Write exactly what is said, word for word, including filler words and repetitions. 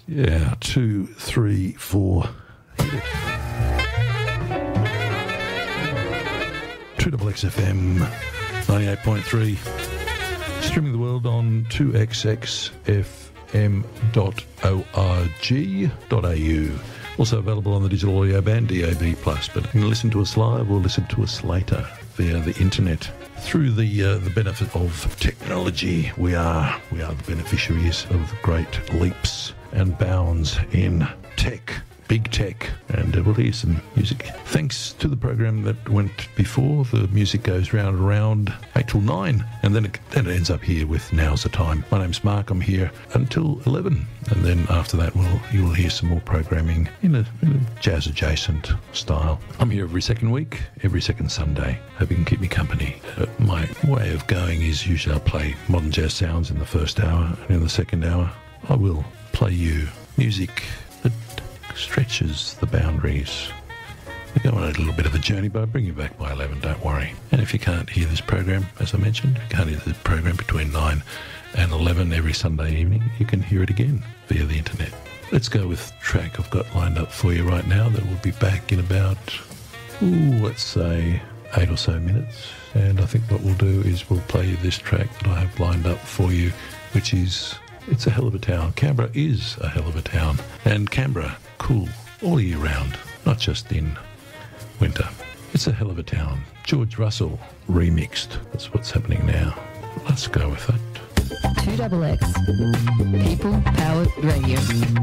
Yeah, two, three, four. Hit it. two X X F M, ninety-eight point three. Streaming the world on two X X F M dot org dot A U. Also available on the digital audio band, D A B plus. But you can listen to us live or listen to us later via the internet. Through the uh, the benefit of technology, we are we are the beneficiaries of great leaps and bounds in tech, big tech, and uh, we'll hear some music. Thanks to the program that went before, the music goes round and round, eight till nine, and then it, then it ends up here with Now's the Time. My name's Mark, I'm here until eleven, and then after that we'll, you'll hear some more programming in a, in a jazz-adjacent style. I'm here every second week, every second Sunday. Hope you can keep me company. Uh, my way of going is usually I'll play modern jazz sounds in the first hour, and in the second hour I will play you music that stretches the boundaries. We go on a little bit of a journey, but I'll bring you back by eleven, don't worry. And if you can't hear this program, as I mentioned, if you can't hear the program between nine and eleven every Sunday evening, you can hear it again via the internet. Let's go with the track I've got lined up for you right now that will be back in about, ooh, let's say eight or so minutes. And I think what we'll do is we'll play you this track that I have lined up for you, which is It's a Hell of a Town. Canberra is a hell of a town. And Canberra, cool all year round, not just in winter. It's a hell of a town. George Russell remixed. That's what's happening now. Let's go with it. two X X. People Powered Radio.